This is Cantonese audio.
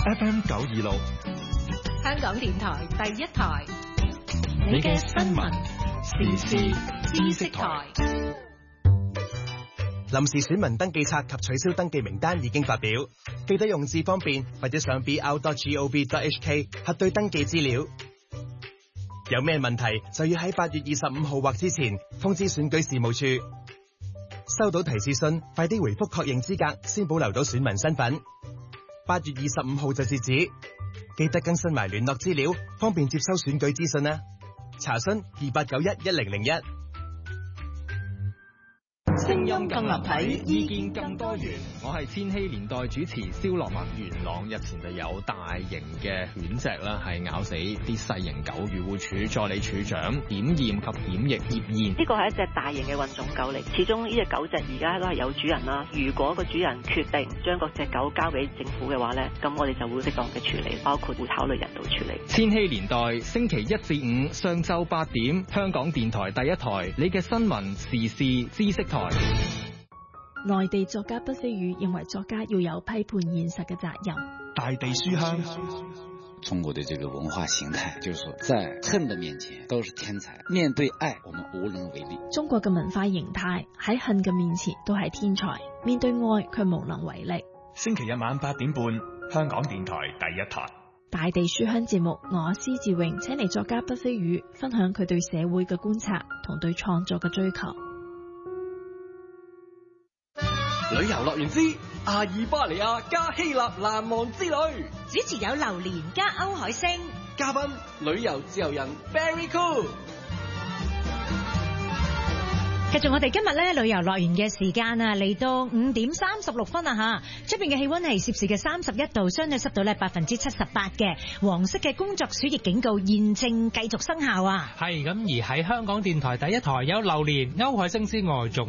FM 926， 香港電台第一台， 你嘅新聞時事知識台。 臨時選民登記冊及取消登記名單已經發表，記得用字方便或者上 br.gov.hk 核對登記資料。有咩問題就要喺8月25號或之前通知選舉事務處。收到提示信，快啲回覆確認資格，先保留到選民身份。8月25號就截止，記得更新埋聯絡資料，方便接收選舉資訊啦。查詢28911001。 聲音更立體，意見更多元。 我係千禧年代主持蕭樂文。元朗日前就有大型嘅犬隻啦，係咬死啲細型狗。漁護署助理署長檢驗及檢疫葉燕， 呢個係一隻大型嘅混種狗嚟，始終呢隻狗隻而家都係有主人啦。如果個主人決定將嗰隻狗交俾政府嘅話呢，咁我哋就會適當嘅處理，包括會考慮人道處理。 千禧年代星期1至5上晝8點，香港電台第一台，你嘅新聞時事知識台。 內地作家畢飛宇認為作家要有批判現實嘅責任。 大地書香， 中國的這個文化形態，就是說在恨的面前都是天才，面對愛我們無能為力。 中國嘅文化形態喺恨嘅面前都係天才，面對愛卻無能為力。 星期日晚8點半，香港電台第一台。 大地書香節目，我施志榮請嚟作家畢飛宇分享佢對社會嘅觀察同對創作嘅追求。 旅遊樂園之阿爾巴尼亞加希臘難忘之旅， 主持有榴蓮加歐海星， 嘉賓旅遊自由人 Very Cool。 繼續我哋今日咧旅遊樂園嘅時間啊，嚟到5點36分啊吓，出邊嘅氣溫係攝氏嘅31度，相對濕度咧78%嘅，黃色嘅工作暑熱警告現正繼續生效啊。 係咁，而喺香港電台第一台有榴蓮、歐海星之外，仲